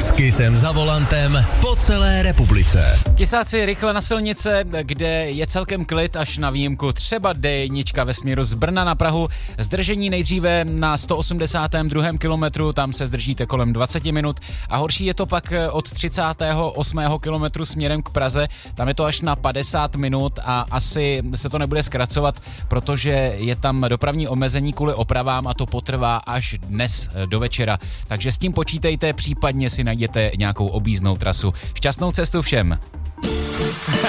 S Kissem za volantem po celé republice. Kisáci rychle na silnice, kde je celkem klid až na výjimku třeba D1 ve směru z Brna na Prahu. Zdržení nejdříve na 182. kilometru, tam se zdržíte kolem 20 minut a horší je to pak od 38. kilometru směrem k Praze, tam je to až na 50 minut a asi se to nebude zkracovat, protože je tam dopravní omezení kvůli opravám a to potrvá až dnes do večera. Takže s tím počítejte, případně si najděte nějakou objízdnou trasu. Šťastnou cestu všem.